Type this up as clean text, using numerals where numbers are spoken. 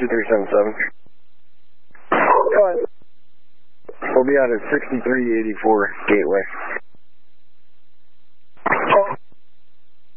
2377. Go ahead. We'll be out at 6384 Gateway.